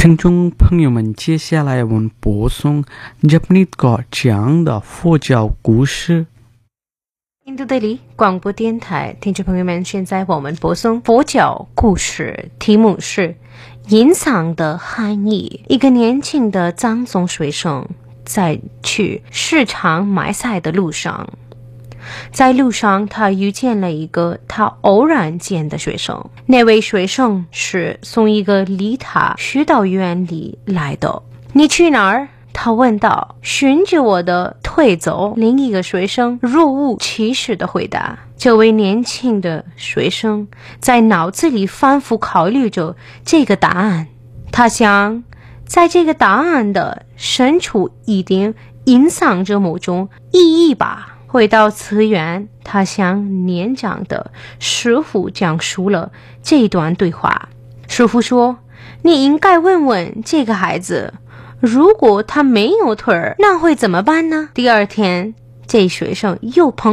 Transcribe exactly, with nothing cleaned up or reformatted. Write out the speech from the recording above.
听众朋友们，接下来我们播送日本国讲的佛教故事。 印度德里广播电台听众朋友们，现在我们播送佛教故事，题目是隐藏的含义。一个年轻的藏族学生在去市场买菜的路上，在路上他遇见了一个他偶然见的学生。那位学生是从一个离他许导院里来的。你去哪儿？他问道。循着我的腿走。另一个学生若无其事地回答。这位年轻的学生在脑子里反复考虑着这个答案。他想，在这个答案的深处一定隐藏着某种意义吧。回到寺院，他向年长的师父讲述了这段对话。师父说，你应该问问这个孩子，如果他没有腿儿，那会怎么办呢？第二天，这学生又碰